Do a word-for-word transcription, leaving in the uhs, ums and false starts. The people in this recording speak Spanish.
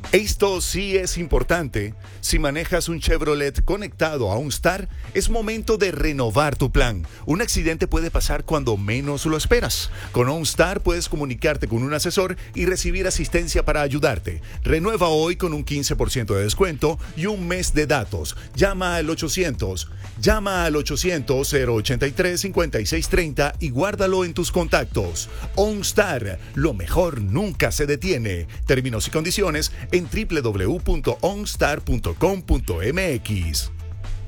Esto sí es importante. Si manejas un Chevrolet conectado a OnStar, es momento de renovar tu plan. Un accidente puede pasar cuando menos lo esperas. Con OnStar puedes comunicarte con un asesor y recibir asistencia para ayudarte. Renueva hoy con un quince por ciento de descuento y un mes de datos. Llama al ochocientos. Llama al ochocientos, cero ochenta y tres, cincuenta y seis treinta y guárdalo en tus contactos. OnStar, lo mejor nunca se detiene. Términos y condiciones en w w w punto onstar punto com punto m x.